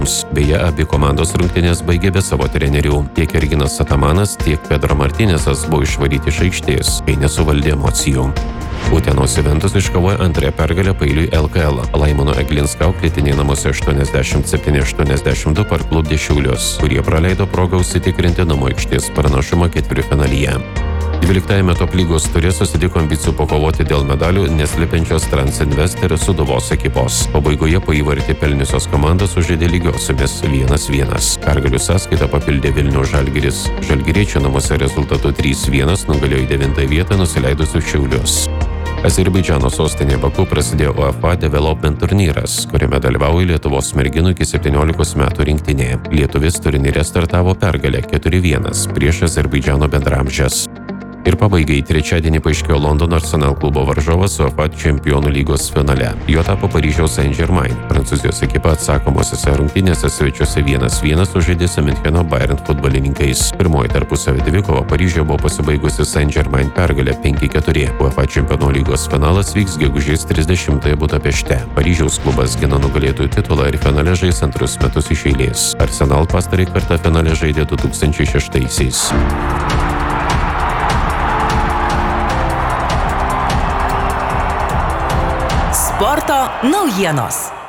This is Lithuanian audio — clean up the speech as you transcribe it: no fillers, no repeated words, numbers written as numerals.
Beje, abi komandos rungtynės baigė be savo trenerių. Tiek Erginas Atamanas, tiek Pedro Martinezas buvo išvaryti iš aikštės, kai nesuvaldė emocijų. Utenos Juventus iškovojo antrąją pergalę paeiliui LKL. Laimono Eglinsko auklėtiniai namuose 87-82 parklupdė Šiaulius, kurie praleido progą užsitikrinti namų aikštės pranašumą ketvirtfinalyje. 12-ame top lygos ture susitiko ambicijų pakovoti dėl medalių neslepiančios Transinvest ir Sūduvos ekipos. Pabaigoje po įvartį pelniusios komandos sužaidė lygiosiomis 1-1. Pergalių sąskaitą papildė Vilniaus Žalgiris. Žalgiriečio namuose rezultatu 3-1 nugalėjo į 9 vietą nusileidusius Šiaulius. Azerbaidžano sostinėje Baku prasidėjo UEFA Development turnyras, kuriame dalyvauja Lietuvos merginų iki 17 metų rinktinė. Lietuvės turnyre startavo pergalę 4-1 prieš Azerbaidžano bendramžes. Ir pabaigai trečiadienį paaiškėjo Londono Arsenal klubo varžovas UEFA Čempionų lygos finale. Jo tapo Paryžiaus Saint-Germain. Prancūzijos ekipa atsakomosiose rungtynėse svečiuose 1-1 sužaidė su Miuncheno Bayern futbolininkais. Pirmoji tarpusavio dvikova Paryžiuje buvo pasibaigusi Saint-Germain pergalė 5-4. UEFA Čempionų lygos finalas vyks gegužės 30-ąją Budapešte. Paryžiaus klubas gina nugalėtojų titulą ir finale žais antrus metus iš eilės. Arsenal pastarąjį kartą finale žaidė 2006-aisiais. Sporto naujienos.